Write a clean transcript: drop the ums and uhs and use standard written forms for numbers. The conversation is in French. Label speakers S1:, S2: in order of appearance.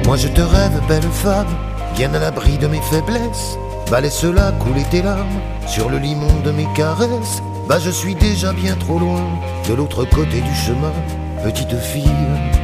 S1: Moi je te rêve, belle femme, bien à l'abri de mes faiblesses. Bah laisse-la couler tes larmes sur le limon de mes caresses. Bah je suis déjà bien trop loin, de l'autre côté du chemin, petite fille.